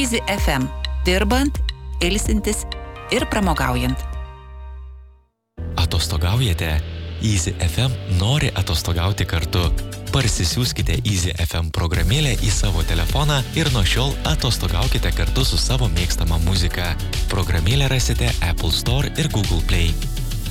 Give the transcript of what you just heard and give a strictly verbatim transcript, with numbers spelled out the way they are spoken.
Easy F M. Dirbant, ilsintis ir pramogaujant. Atostogaujate? Easy F M nori atostogauti kartu. Parsisiųskite Easy F M programėlę į savo telefoną ir nuo šiol atostogaukite kartu su savo mėgstama muzika. Programėlę rasite Apple Store ir Google Play.